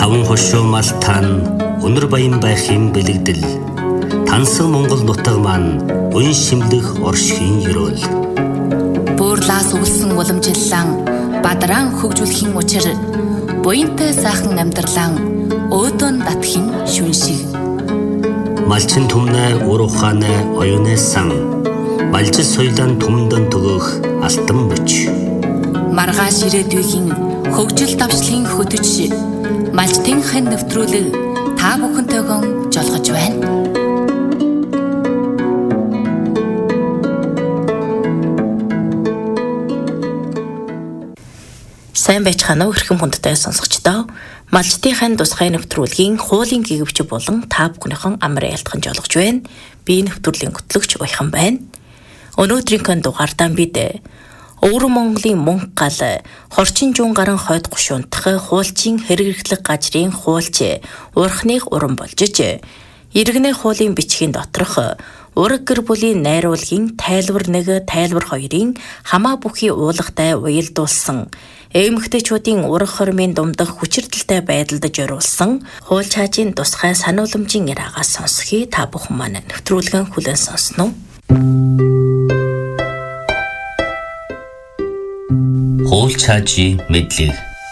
Таван хошуу малтаан өнөр баян байхын бэлэгдэл тансан Монгол нутаг маань үн шимлэх оршихын ёроол. Буурлаас өвлсөн уламжиллан бадран хөгжүүлэхийн учир буянтай сайхан амьдралан өөдөн татхийн шүн шиг. Малчин түмнэ ур ухаанэ оюунэ сан малжил соёлын түмдэн төгөх алтан мөч. Маргааш ирээдүйн хөгжил давшлын хөтөч малчтын хэн нэвтрүүлэг та бүхэнтэйгэн жолгож байна. Сайн байцгаана уу хэрхэн хүндтэй сонсогчдоо. Малчтын хэн тусгай нэвтрүүлгийн хуулийн гэгвч болон та бүхнийхэн амар ялтхан жолгож байна. Би нэвтрүүлгийн хөтлөгч Уяхан байна. Өнөөдрийн дугаартаа бид Өвөр Монголын мөнх гал хорчин жуун гарan хойд гушуунтах хуулчин хэрэглэх газрын хуулч урхныг уран болжж иргэнэ хуулийн бичгийн доторх ураг гэр бүлийн найруулгын тайлбар 1, тайлбар 2-ын хамаа бүхий уулгатай уялдуулсан эмэгтэйчүүдийн ураг хормын дундах хүчирдэлтэй байдалд зориулсан хууль чаажийн тусгай санууламжийн ираагаас сонсхий та бүхэн маань нэвтрүүлгэн хүлээн сонсноо. Хууль чаажийн мэдлэг.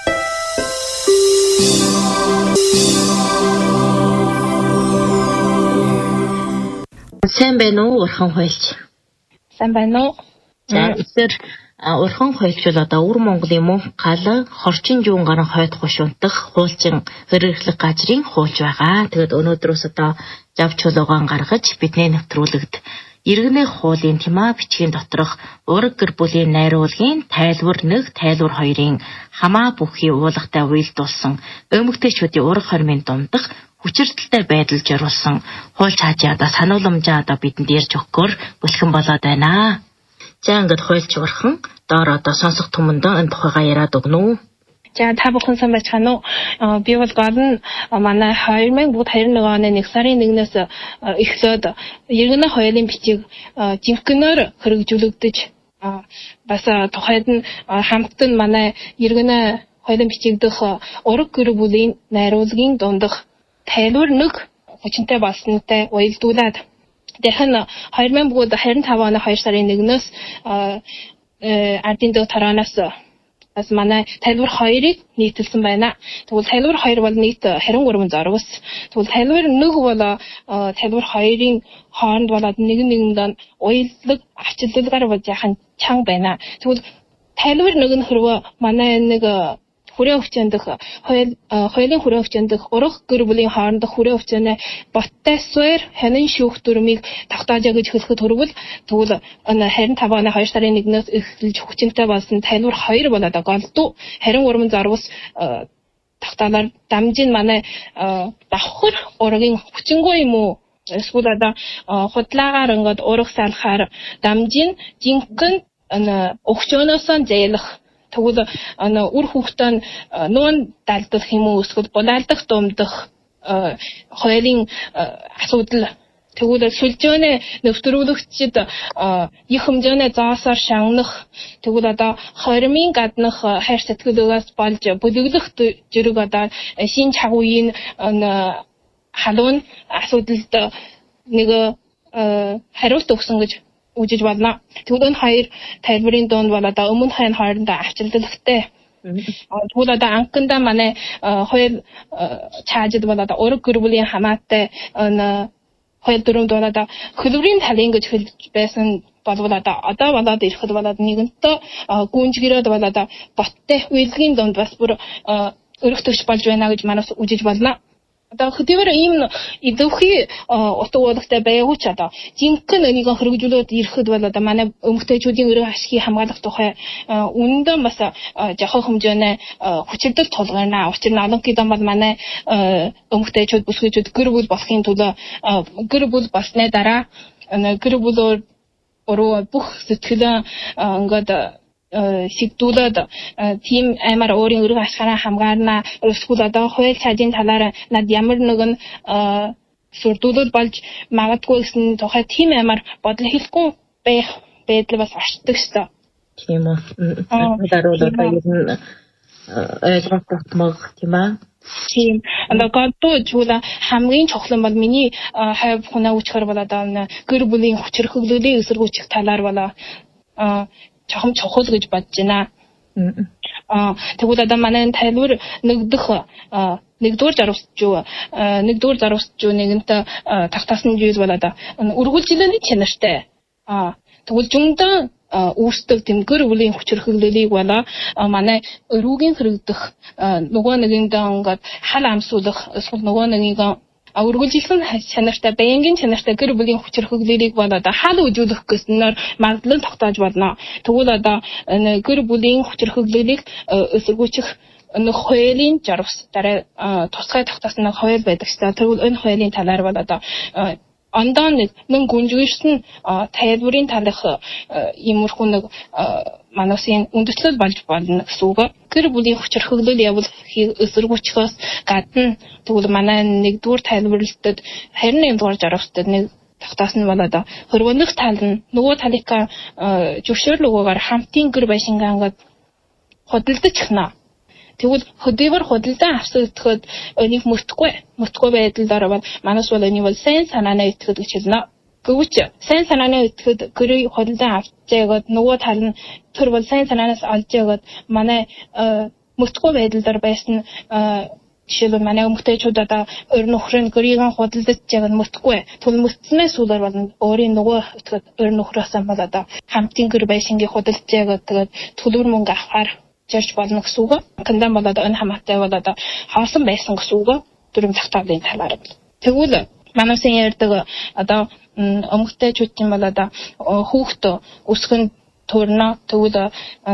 Сайн байна уу урхан хуульч? Сайн байна уу? За тэгэхээр урхан хуульч бол одоо Өвөр Монголын мөнх гал хорчин жуун гарan хойд гушуунтах хуулчин хэрэглэх газрын хуулч байгаа. Тэгээд өнөөдрөөс одоо жав чулуугаан гаргаж бидний нэвтрүүлэгт иргэнэ хуулийн тэмээ бичгийн доторх ураг гэр бүлийн найруулгын тайлбар 1, тайлбар 2-ын хамаа бүхий уулгатай уялдуулсан эмэгтэйчүүдийн ураг хормын дундах хүчирдэлтэй байдал зориулсан хууль чаажийн одоо санууламжаа одоо бидэнд ярьж өгөхөөр бэлхэн болоод байна. За ингээд хуульч урхан доор одоо сонсох түмэндээ энэ тухайгаа яриад өгнө үү? За та бүхэн сайн байцгаана уу? Би бол гол нь манай 2021 оны 1 сарын 1-ээс эхлээд иргэнэ хуулийн бичиг жинхэнээр хэрэгжүүлэгдэж бас тухайд нь хамтд нь манай иргэнэ хуулийн бичиг дэх ураг гэр бүлийн найруулгын дундах тайлбар 1 хүчинтэй болсонтой уялдуулаад дахин 25 оны 2 сарын 1-ээс ардын дэв тараанаас бас манай тайлбар 2-ыг нийтэлсэн байна. Тэгвэл тайлбар 2 бол нийт 23 зоргос. Тэгвэл тайлбар 1 бол тайлбар 2-ын хооронд болоод нэгэндээ уялдлаг авчилгалгаар болж яхан чанга байна. Тэгвэл тайлбар 1 нь хэрвээ манай нэг хүрээ өвчөндөх хуулийн хүрээ өвчөндөх урах гэр бүлийн хоорондох хүрээ өвчөнө боттой суурь хянан шүүх дүрмийг тогтоожоо гэж хэлэхэд хүрвэл тэгвэл 25 оны 2 сарын 1-ээс эхэлж хүчинтэй болсон тайлбар 2 болоод голдуу 23 зоргос тогтоолоор дамжин манай давхар ургийн хүчингүй юм уу эсвэл одоо худлаагаар ингээд урах салахаар дамжин жинхэнэ өгчөөнөөс зэйлэх тэгвэл үр хүүхдэн нуун далдах юм уу эсвэл булаалдах думдах хуулийн асуудал тэгвэл сүлжөөний нэвтрүүлэгчид их хэмжээний заасаар шагнах тэгвэл одоо хормын гаднах хайр сэтгэлээс болж бүлэглэх зэрэг одоо шин чагуугийн халуун асуудалд нэг хариулт өгсөн гэж үжиж байна. Тэгвэл энэ хоёр тайлбарын донд бол одоо өмнөхний хоорондоо авчилгалтай. Тэгвэл одоо анхандаа манай хууль чаажид бол одоо ураг гэр бүлийн хамаатай хууль дүрмд бол одоо хөлбөрийн талын гэж хэлж байсан болвол одоо болоод ирэхэд болоод нэгэнтээ гүнжгэрээд бол одоо боттой үйлгийн донд бас бүр өргөтгч болж байна гэж манаас үжиж болно. Одоо хөдөлгөөр ийм идэвхий утга уулагтай байгууч одоо жинхэнэ энийг хэрэгжүүлээд ирэхэд бол одоо манай эмэгтэйчүүдийн өрөө ашигыг хамгаалах тухай үнэндээ бас жоохон хэмжээний хүчирдэл тулгарна. Учир нь олон хэдэн бол манай эмэгтэйчүүд бүсгүйчүүд гэр бүл болохын төлөө гэр бүл болсны дараа гэр бүлөөр бүх сэтгэлээ ингээд сэгдүүлээд тийм амар өөрийн өргө ашгараа хамгаарна. Эсвэл одоо хууль цаажийн талаар над ямар нэгэн сүрдүүлэл болж магадгүй гэсэн тухай тийм амар бодол хэлэхгүй байх байдал бас оршдог шүү. Тийм үү. Даруул одоо ер нь ойлгох тутмаг тийм аа. Тийм. Одоо жуулаа хамгийн чухал бол миний хайр бүхнээ үчхэр болоод байна. Гэр бүлийн хүч хөргөлөлийг эсэргүүцэх талаар болоо чухам чухал гэж бодож байна. Тэгвэл одоо манай тайлбар нэгдүгээр зарвсч нэгэнтээ тагтаасан зүйл болоод үргэлжлэлийн чанартай. Тэгвэл жүндэн үүсдэг тэм гэр бүлийн хүч хөргөлөлийг болоо манай өрүүгийн хэрэгдэх нөгөө нэгэндээ ингээд хал амсуулах эсвэл нөгөө нэгийг үргэлжлэн чанартай байнгын чанартай гэр бүлийн хүч хөргөлөлийг болоо хал үзүүлэх гэснээр магадлал тогтоож болно. Тэгвэл одоо гэр бүлийн хүч хөргөлөлийг эсэргүүцэх нэг хуулийн жарвс дараа тусгай тогтоосон нэг хууль байдаг ч тэгвэл энэ хуулийн талаар болоо ондоо нэг гүнжгийсэн тайлбарын талах иймэрхүү нэг манасын үндэслэл болж болно гэсэн үг. Гэр бүлийн хүч хөргөлөл явуулахыг эсэргүүцэхээс гадна тэгвэл манай нэгдүгээр тайлбарлалтад 21 дугаар жаргалтад нэг тогтоосон болоод хөрвөнөх тал нь нөгөө талынхаа зөвшөөрөл өгөөгээр хамтын гэр байшингаа ингээд худалдаж эхнэ. Тэгвэл хөдөлгөөр худалдан авсагдахад энийг мөртгүй байдлаар бол манайс бол энийг бол сайн санаанаа итгэхэд гэж хэлнэ. Гэвч сайн санаанаа итгэхэд гэрийг худалдан авчаагаад нөгөө тал нь тэр бол сайн санаанаас олж яагаад манай мөртгүй байдлаар байсан жишээлбэл манай эмэгтэйчүүд одоо өөр нөхрийн гэрийг худалдаж яагаад мөртгүй. Тэгвэл мөртснээс сүүлээр бол өөрийн нөгөө итгэхэд өөр нөхрөөсөө бол одоо хамтын гэр байшингийн худалдаж яагаад тэгээд төлбөр мөнгө авахаар чарч болно гэсэн үг. Кандан болоод энэ хамаатай болоод хоосон байсан гэсэн үг. Дөрөв цагтаалын талаар бол. Тэгвэл манайсын ярьдаг одоо эмэгтэйчүүдийн болоод хүүхд өсгөн төрнө тэгвэл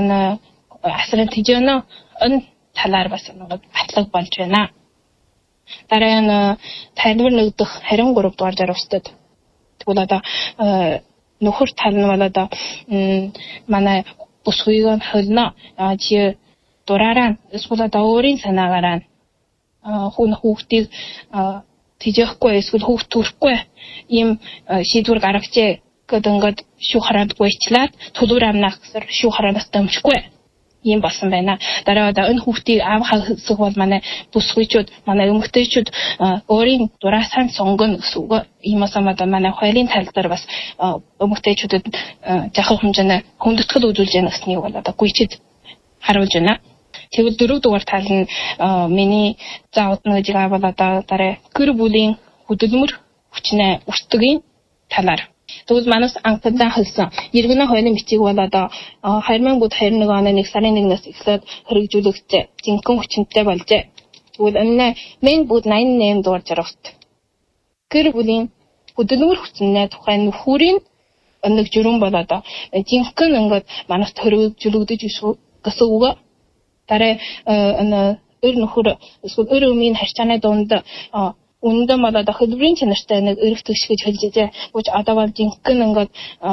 асрын тижэнэ энэ талаар бас нэг батлаг болж байна. Дараа нь тайлбар нэгдэх 23 дугаар жаргалтад тэгвэл одоо нөхөр тал нь болоод манай бүсгүйг нь хөлнө чи дураараа эсвэл одоо өөрийн санаагаараа хүүхдийг тэжээхгүй эсвэл хүүхд төрөхгүй ийм шийдвэр гаргажээ гэдэг ингээд шүү хараадгүйчлаад төлөвөр амнах гэсэр шүү хараадаас дэмжихгүй ийм болсон байна. Дараа одоо энэ хүүхдийг аав хасах бол манай бүсгүйчүүд манай эмэгтэйчүүд өөрийн дураасаа сонгоно гэсэн үг. Ийм асамад манай хуулийн тал дээр бас эмэгтэйчүүдэд жахах хэмжээний хүндэтгэл үзүүлж яана гэснийг бол одоо гүйчид харуулж байна. Тэгвэл дөрөв дугаар тал нь миний заавд нэг жигээ бол одоо дараа гэр бүлийн хөдөлмөр хүчнээ өртөгийн талаар. Тэгвэл манайс анхудаа хэлсэн иргэнэ хойны бичиг бол одоо 2021 оны 1 сарын 1-ээс эхлээд хэрэгжүүлэгдсэн жинхэнэ хүчинтэй болжээ. Тэгвэл энэ мен бүгд 88 дугаар жаргалт. Гэр бүлийн хөдөлмөр хүчнээ тухай нөхөрийн нэг журам бол одоо жинхэнэ ингээд манайс хэрэгжүүлэгдэж гэсэн үг. Дараа энэ өр нөхөр эсвэл өр өмнө харьцааны дунд үндэ болоод хөдөлмөрийн чанартай нэг өрх төгс гэж хэлж байгаа. Гэвч одоо бол жинхэнэ ингээд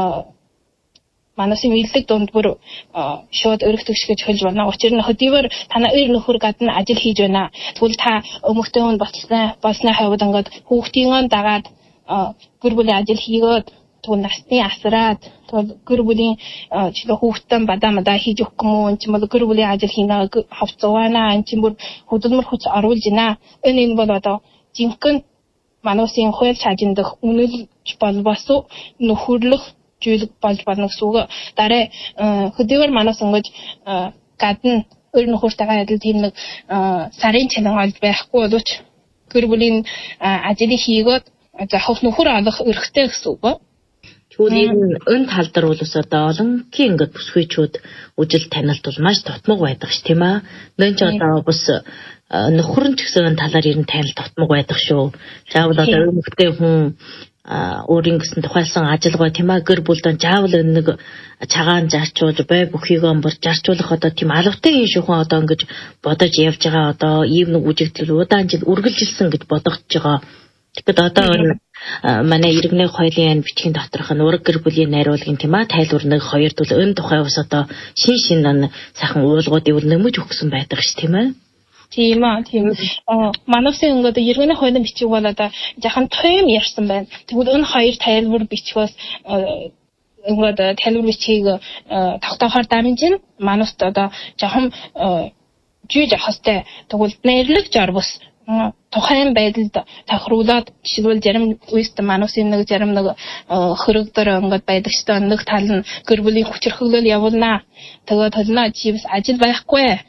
манайсын мэдлэг дунд бүр шууд өрх төгс гэж хэлж байна. Учир нь хөдөлмөр танаа өр нөхөр гадна ажил хийж байна. Тэгвэл та өмгтэй хүн болсны хавьд ингээд хүүхдийн дагаад гэр бүлийн ажил хийгээд тэгвэл насны асраад тэгвэл гэр бүлийн чөлөө хүүхдтэй бадаа хийж өгөх юм уу? Энд чинь бол гэр бүлийн ажил хийнэ хавцгаана. Энд чинь бүр хөдөлмөр хүч оруулж байна. Энэ бол одоо жинхэнэ манайсын хууль цаажиндах үнэлж болбосоо нөхөрлөх зүйл болж байна гэсэн үг. Дараа хөдөлгөөр манайс ингэж гадна өр нөхөртэйгээ адил тийм нэг сарын чанар олж байхгүй боловч гэр бүлийн ажлыг хийгээд захах нөхөр олох эрхтэй гэсэн үг. Түүнийг энэ тал дээр бол одоо олонгийн ингээд бүсгүйчүүд үжил танилт бол маш тотмог байдаг ш тийм ээ. Нэн ч одоо бас нөхөр нь ч гэсэн талаар ер нь танил тотмог байдаг шүү. Заавал одоо өмгтэй хүн өөрийн гэсэн тухайлсан ажиллагаа тийм ээ гэр бүлдэн заавал нэг цагаан зарчуулж бай бүхийгөө бүр зарчуулах одоо тийм алавтай юм шиг хүн одоо ингэж бодож явж байгаа одоо ийм нэг үжигдэл удаан жил үргэлжилсэн гэж бодогдож байгаа. Тэгэхэд одоо манай иргэнэ хуулийн бичгийн доторх нь ураг гэр бүлийн найруулгын тийм ээ тайлбар нэг хоёр төл энэ тухай бас одоо шин сайхан уулгуудыг нэмж өгсөн байдаг ш тийм ээ. Тийм ээ. Манайсын ингээд иргэнэ хуулийн бичиг бол одоо жахан том ярьсан байна. Тэгвэл энэ хоёр тайлбар бичгээс ингээд тайлбар бичгийг тогтоохоор дамжин манайс одоо жахан жиж ахастай тэгвэл нэрлэг жарвс тухайн байдалд тохируулаад жишээлбэл зарим үест манусын нэг зарим нэг хөрөгдөр ингээд байдаг ч нэг тал нь гэр бүлийн хүчирхэглэл явуулнаа. Тэгээд толноо чивс ажил байхгүй.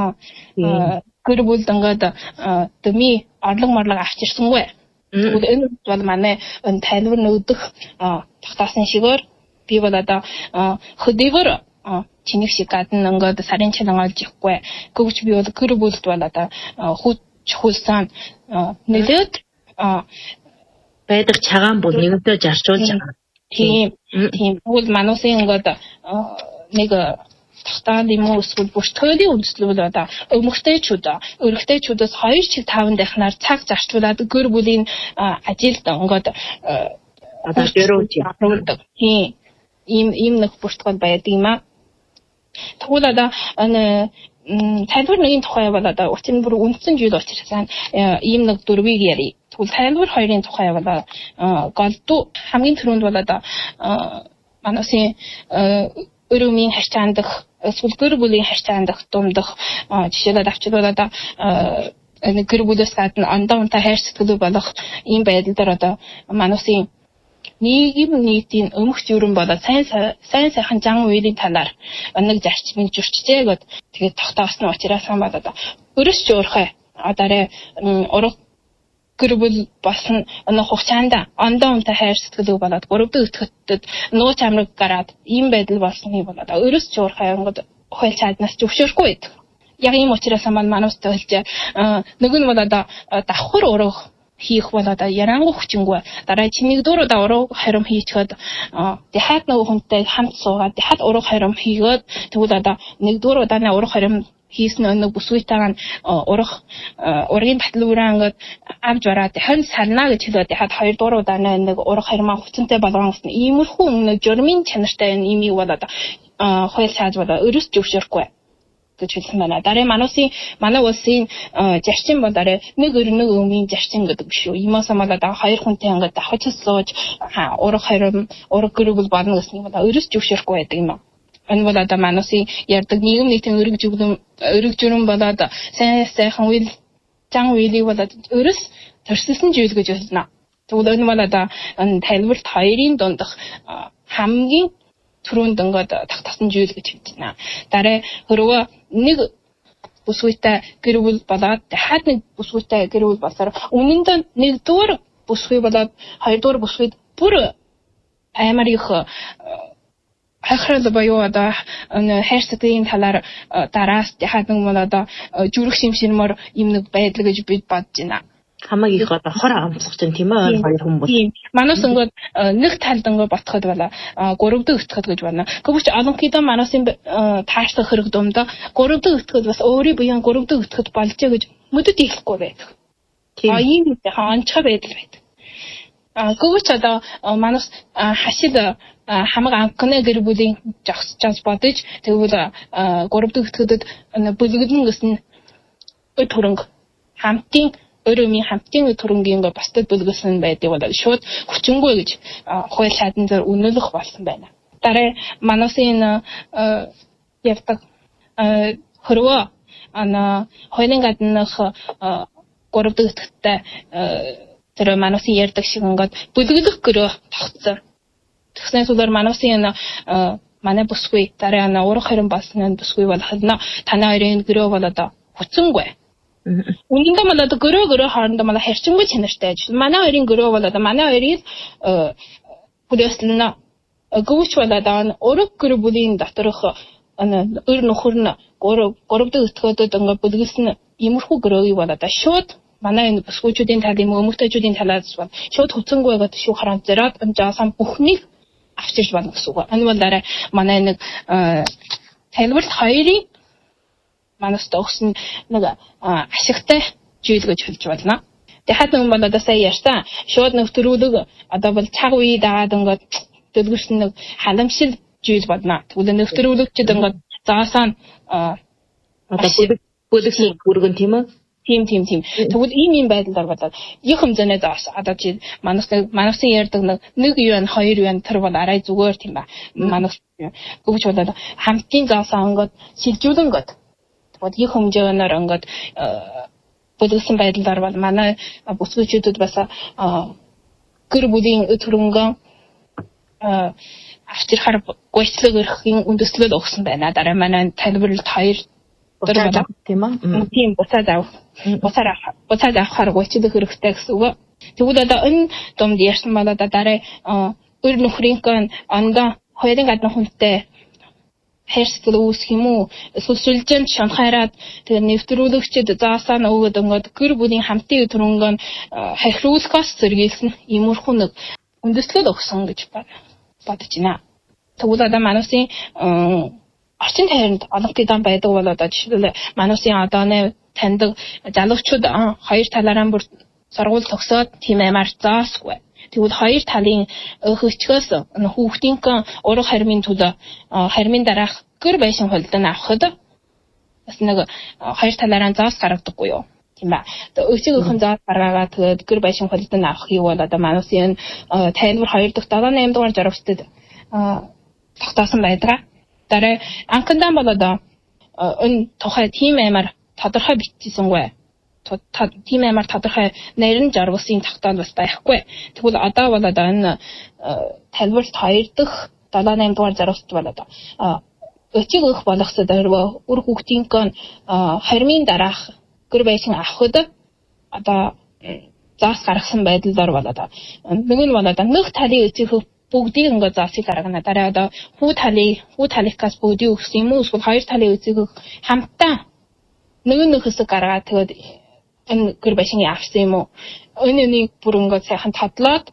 Гэр бүлд ингээд дэмий орлого морлого авчирсангүй. Тэгвэл энэ бол манай тайлбар нөгдөх тогтоосон шигээр би бол одоо хөдөлгөөр чиний шиг гадна ингээд сарын чанга олж ихгүй. Гэвч би бол гэр бүлд бол одоо хулсан нэлээд байдаг цагаан бүл нэгэнтээ жарчуулж байгаа. Тийм. Тэгвэл манусын ингээд нэг тахтаан юм уу эсвэл бүртгөөлийн үндэслэл одоо өргөттэйчүүдээс 2-5 дахинаар цаг зарцуулаад гэр бүлийн ажилд ингээд одоо жирүүлдэг. Тийм. Ийм нэг бүртгөл байдаг юм аа. Тэгвэл одоо тайлбар нэгний тухай бол одоо учир нь бүр үндсэн зүйл учраас ийм нэг дөрвийг ярив. Тэгвэл тайлбар хоёрын тухай бол голдуу хамгийн түрүүнд бол одоо манайсын өрөөмийн харьцаандах эсвэл гэр бүлийн харьцаандах дундах жишээлбэл авчирвал одоо гэр бүлээс гадна ондоо унтаа хайр сэтгэлүү болох ийм байдал дээр одоо манайсын нийгэм нийтийн өмх зүрэн болоод сайн сайхан зан үйлийн талаар нэг зарчмыг зөрчжээ гэд тэгээд тогтоосон учраас бол одоо өрөс жуурхай одоо ураг гэр бүл болсон хугацаанд ондоо унтаа хайр сэтгэлүү болоод 3 дахь өтгөтөд нууц амраг гараад ийм байдал болсныг бол одоо өрөс жуурхай ингээд хуйль цааднаас зөвшөөрөхгүй байдаг. Яг ийм учраас манайс тойлж нэг нь бол одоо давхар ураг хийх бол одоо ярангуй хүчингүй дараа чиний дөрөв ураг харим хийчихэд дахиад нэг хүнтэй хамт суугаад дахиад ураг харим хийгээд тэгвэл одоо нэг дөрөв удааны ураг харим хийсэн нэг бүсгүйтэйг ургийн батлуураа ингээд авч бараад дахин сална гэж хэлээд дахиад 2 дөрөв удааны нэг ураг харимаа хүчнтэй болгоно гэсэн иймэрхүү нэг журмын чанартай юмыг бол одоо хойл цааж бол өрөс зөвшөөрөхгүй гэж хэлсэн байна. Дараа манай улсын зарчим бол дараа нэг өмгийн зарчим гэдэг биш үү. Иймээс мал одоо 2 хүнтэй ингээд давхаж сууж ураг харим ураг гэр бүл болно гэсэн юм бол өрөс зөвшөөрөхгүй байдаг юм аа. Энэ бол одоо манайсын ярддаг нийгэм нийтийн өрг журам болоод сайхан үйл зан үйлийг болоод өрөс төрсөлсөн зүйл гэж хэлнэ. Тэгвэл энэ бол одоо тайлбарт хоёрын дундах хамгийн түрүүнд ингээд тогтоосон зүйл гэж хэлж байна. Дараа хөрвөө нэг бүсгүйтэй гэр бүл болоод дахиад нэг бүсгүйтэй гэр бүл болсоор үнэндээ нэгдүгээр бүсгүй болоод хоёрдугаар бүсгүйд бүр амар их хахрал боёо одоо хайр сэтгэлийн талаар дараас дахиад нэг бол одоо зүрх шимширмөр юм нэг байдал гэж бид бодож байна. Хамаг их одоо хор амтлах чинь тийм ээ хоёр хүмүүс. Манайс ингээд нэг талд ингээд ботход бала 3 дахь өтгөхөд гэж байна. Гэвч олонхийдөө манайсын таашлах хэрэг дундаа 3 дахь өтгөхөд бас өөрийн буян 3 дахь өтгөхөд болжээ гэж мөдөд ихгүй байдаг. Ийм хаанчаа байдал байдаг. Гэвч одоо манайс хашид хамаг анхны гэр бүлийн жагсчаас бодож тэгвэл 3 дахь өтгөхөд бүлэгдэн гэсэн төрөнг хамтын өрөөмийн хамтын төрөнгийн бусдад бүлгэлсэн байдаг бол шууд хүчингүй гэж хууль шаардсан дээр үнэлэх болсон байна. Дараа манайсын явдаг хөрвөө хуулийн гаднах 3 дахь өтгөттэй тэр манайсын ярьдаг шиг ингээд бүлэглэх гөрөө тогтсон. Тэгснээр зүгээр манайсын манай бүсгүй дараа урах харин болсон бүсгүй бол танай хоёрын гөрөө бол одоо хүчингүй. Үнэндээ мал одоо гөрөө хоорондоо мал харьцангуй чанартай ажил. Манай хоёрын гөрөө бол одоо манай хоёрыг хүлээсэн гүвч бол одоо ураг гэр бүлийн доторх өр нөхөр нь 3 дахь өтгөдөд ингээд бүлгэлсэн иймэрхүү гөрөөийг бол одоо шууд манай энэ бүсгүйчүүдийн тал юм өмгтөчүүдийн талаас бол шууд хүцэнгүй байгаад шүү хараан зэрэг амжаасан бүхнийг авчирч байна гэсэн үг. Энэ бол дараа манай нэг тайлбарт хоёрын манайс төгсөн нэг ашигтай зүйл гэж хэлж байна. Дахиад нэг бол одоо сая ярьсан шууд нөхтрүүлэг одоо бол цаг үе дагаад ингээд дэлгэрсэн нэг халамжшил зүйл болно. Тэгвэл нөхтрүүлэгчд ингээд заасан одоо бүлэгсэн бүргэн тийм ээ. Тийм. Тэгвэл ийм байдлаар болоод их хэмжээний зоос одоо чи манайсын ярьдаг нэг юу нь 2 юу нь тэр бол арай зүгээр тийм ба. Манайс гүвч болоод хамтын зоосоо ингээд шилжүүлэн гот тэгвэл их хэмжээгээр ингээд бүлэгсэн байдлаар бол манай бүсгүйчүүдэд бас гэр бүлийн төрөнгөн авчирхаар гойцлог өрхийн үндэслэл өгсөн байна. Дараа манай тайлбарлалт 2 дөрөв тийм үү? Тийм буцаад авахаар гойцлог өрөхтэй гэсэн үг. Тэгвэл одоо энэ домд ярьсан бол одоо дараа өр нөхрийн ондоо хоёрын гадна хүнтэй хайрцаг үүсэх юм уу? Эсвэл сүлжээнд шанхаараад тэгээ нэвтрүүлэгчд заасаа нөгөөд ингээд гэр бүлийн хамтын төрөнгөө хахируулахаас сэргийлсэн иймэрхүү нэг үндэслэл өгсөн гэж бодож байна. Тэгвэл одоо манайсын орчин тойронд олонхын дан байдаг бол одоо жишээлбэл манайсын одооны таньдаг залуучууд хоёр талаараа бүр сургууль төгсөөд тийм амар заасгүй. Тэгвэл хоёр талын хөвчгөөс хүүхдийн ураг хармын төлөө хармын дараах гэр байшин хулдан авахд бас нэг хоёр талаараа заас гаргадаггүй юу? Тийм ба. Өчигийнхэн заас гаргаагаад тэгээд гэр байшин хулдан авах юу бол одоо манайсын тайлбар 2 дахь 7-8 дугаар жаргалтад тогтоосон байдаг. Дараа анхандаа бол одоо энэ тухай тийм амар тодорхой бичсэнгүй. Тийм амар тодорхой нарийн жаргалсын тогтоол бас байхгүй. Тэгвэл одоо бол одоо энэ тайлбарт 2 дахь 7-8 дугаар жаргалт бол одоо өчиг өөх болгосод үр хүүхдийн хармын дараах гэр байшин авахд одоо заас гаргасан байдлаар бол одоо нэг нь бол одоо нэг талын өчиг бүгдийг ингээд заасыг гаргана. Дараа одоо хүү талынхаас бүгдийг өгсөн юм уу? Эсвэл хоёр талын өчиг хамтаа нэг хэсэг гаргаад тэгээд энэ гэр байшин авсан юм уу? Өнийг бүр ингээд сайхан тадлаад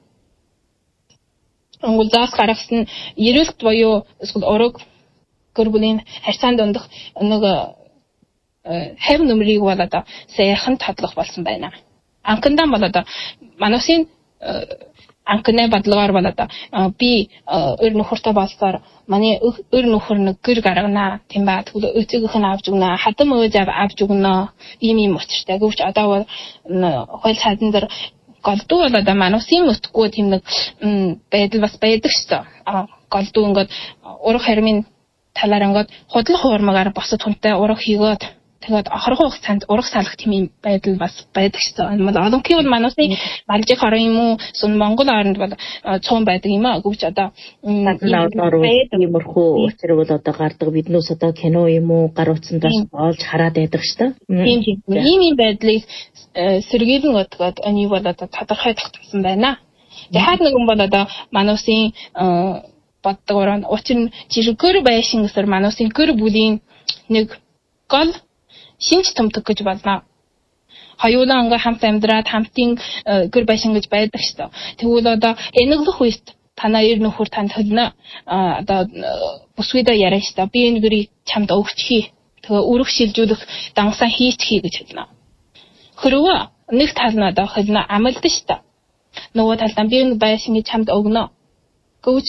өнгөл заас гаргасан ерөөлт буюу эсвэл ураг гэр бүлийн харьцаанд дондох нэг хэв нөмрийг бол одоо сайхан тадлах болсон байна. Анхандаа бол одоо манайсын анхны бодлогоор бол одоо би өр нөхөртэй болсоор манай өр нөхөр нэг гэр гаргана тийм ба тэгвэл өцөөгийнх нь авч өгнө хадам өөж авч өгнө ийм учиртай гэвч одоо хууль цаадан дээр голдуу бол одоо манайсын өтгөө тийм нэг байдал бас байдаг шүү дээ. Голдуу ингээд ураг хармын талаар ингээд худлах хуурмагаар босод хүнтэй ураг хийгээд тэгээд ахархуу хугацаанд ураг салах тийм байдал бас байдаг шүү дээ. Олонхын бол манайсын Малжих орон юм уу сүн Монгол оронд бол цуун байдаг юм аа. Гэвч одоо иймэрхүү учир бол одоо гардаг биднээс одоо кино юм уу гар утсандаас олж хараад байдаг шүү дээ. Тийм. Ийм байдлыг сэргийлэн өтгөөд энэ бол одоо тодорхой тогтсон байна. Тэгэхээр нэгэн бол одоо манайсын боддог орон учир нь жиргэр байшин гэсээр манайсын гэр бүлийн нэг гол шинж томтог гэж болно. Хоёулаа ингээ хамт амьдраад хамтын гэр байшин гэж байдаг шүү дээ. Тэгвэл одоо энэглэх үед танаа ир нөхөр танд хөлнө одоо бүсгүйдээ яриа шүү дээ. Би энэ гэрийг чамд өгчихье. Тэгээ өрөх шилжүүлэх дангасаа хийчихье гэж хэлнэ. Хөрвөө нэг тал нь одоо хөлнө амлд шүү дээ. Нөгөө талдаа би энэ байшиныг чамд өгнө. Гэвч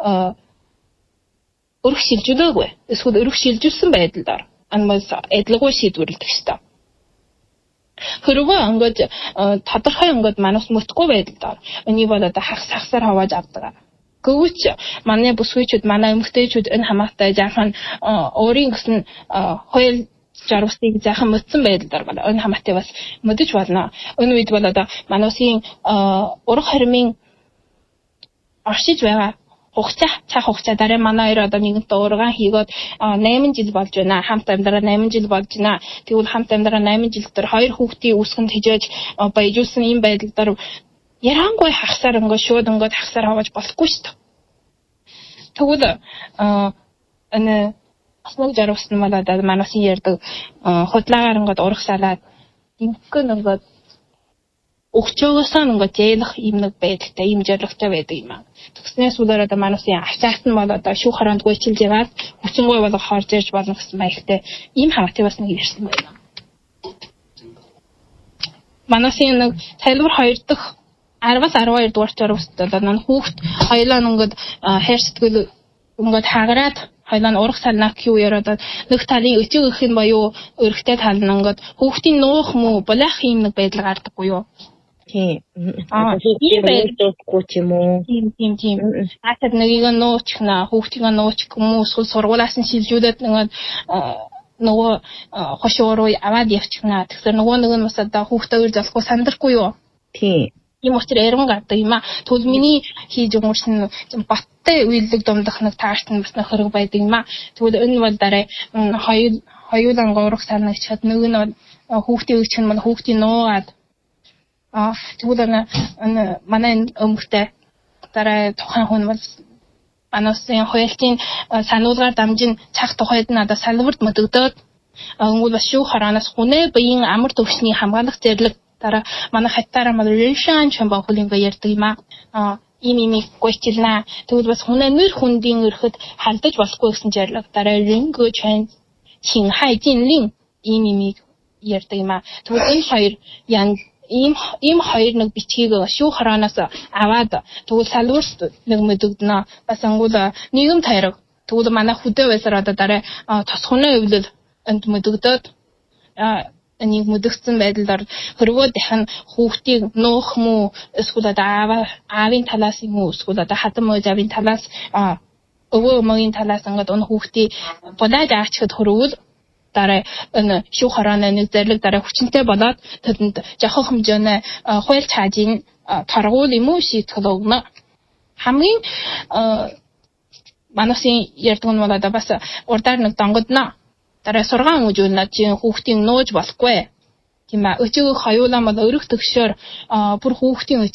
өрөх шилжүүлээгүй. Эсвэл өрөх шилжүүлсэн байдлаар анмаас эдлэггүй шийдвэрлэдэг шүү дээ. Хөрвөө ингээд тодорхой ингээд манаас мөтгөө байдлаар энийг бол одоо хагсаар хавааж авдаг. Гэвч манай бүсгүйчүүд манай эмэгтэйчүүд энэ хамаатай жаахан өөрийн гэсэн хууль жаргалтыг жаахан мөтсөн байдлаар бол энэ хамаатай бас мөдөж болно. Энэ үед бол одоо манайсын ураг хармын оршиж байгаа хугацаа дараа манай хоёр одоо нэгэнтээ ургаан хийгээд 8 жил болж байна. Хамт амьдраа 8 жил болж байна. Тэгвэл хамт амьдраа 8 жил дээр хоёр хүүхдийн үүсгэнд хижээж баяжуулсан ийм байдлаар ярангүй хагсаар ингээд шууд ингээд хагсаар хавааж болохгүй шүү дээ. Тэгвэл энэ асмаг жаргасан бол одоо манайсын ярьдаг худлаагаар ингээд урах салаад ингэн ингээд өгчөөгөөсөө ингээд зээлэх юм нэг байдагтай ийм зоригтой байдаг юм аа. Тэгснээс үлээр одоо манайсын авчаагт нь бол одоо шүүх харанд гүйчилж ягаад хүчингуй болох хорж ирж болно гэсэн маягтай ийм хамаатай бас нэг ирсэн байна. Манайсын нэг тайлбар 2 дахь 10-аас 12 дугаар зоригт одоо нан хүүхд хоёлаа ингээд хайр сэтгэл ингээд хаагараад хоёлаа урах салнаа гэв яраад нэг талын өчиг их юм боёо өргөтэй тал нь ингээд хүүхдийн нуух муу булаах юм нэг байдал гардаггүй юу? Тийм. Тийм байдаггүй ч юм уу? Тийм. Атад нэгийг нуучихна, хүүхдийг нуучих юм уу? Эсвэл сургуулаас нь шилжүүлээд нөгөө хошоо руу аваад явчихна. Тэгэхээр нөгөө нэг нь бас одоо хүүхдээ үрж болохгүй сандрахгүй юу? Тийм. Ийм учраас эргэн гардаг юм аа. Тэгвэл миний хийж өнгөрсөн баттай үйлдэл дундах нэг таарсан бас хэрэг байдаг юм аа. Тэгвэл энэ бол дараа хоёулаа гурах санагчаад нэг нь хүүхдийн өгч нь манай хүүхдийн нуугаад тэгвэл манай өмгтэй дараа тухайн хүн бол анасын хуйлтын сануулгаар дамжин цаг тухайд надад салбарт мөдөгдөөд өнгөл бас шүү хараанаас хүнээ биеийн амар төвшний хамгаалах зэрлэг дараа манай хаттаараа манай реншан чамба хөлинг ярьдаг юм аа. Имийг гойчилна. Тэгвэл бас хүнээ нэр хүндийн өрхөд халдаж болохгүй гэсэн зэрлэг дараа рингөө чэн хин хайжинлин имийг ярьдаг юм аа. Тэгвэл энэ хоёр ийм хоёр нэг бичгийг шүү хараанаас аваад тэгвэл салбарт нэг мэдэгдэнэ. Бас ангуул нийгэм тайраг. Тэгвэл манай хөдөө байсаар одоо дараа тосхоны өвлөл энд мэдэгдээд нэг мэдэгдсэн байдлаар хөргөө дахин хүүхдийг нуух мүү эсвэл одоо аавын талаас юм уу эсвэл одоо хатан мөжавын талаас өвөө мөгийн талаас ингээд он хүүхдийг бодож аачихад хөрвөл дараа энэ шүү харааны нэг зэрлэг дараа хүчнтэй болоод тэдэнд жахах хэмжээний хуйль чаажийн таргуул юм уу шийтгэл өгнө. Хамгийн манасын ярддаг нь бол одоо бас урдаар нэг донгодно. Дараа сургаан үжүүлнэ чи хүүхдийн нууж болохгүй. Тийм ээ. Өчигөө хаюулаа бол өрөх төгшөөр бүр хүүхдийн